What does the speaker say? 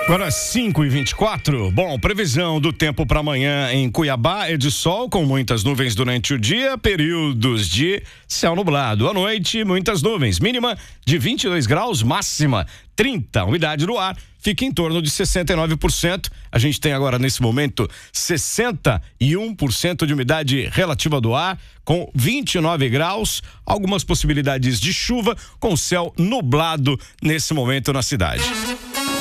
Agora 5h24. Bom, previsão do tempo para amanhã em Cuiabá é de sol com muitas nuvens durante o dia, períodos de céu nublado. À noite, muitas nuvens, mínima de 22 graus, máxima 30. Umidade do ar fica em torno de 69%. A gente tem agora nesse momento 61% de umidade relativa do ar, com 29 graus, algumas possibilidades de chuva com céu nublado nesse momento na cidade.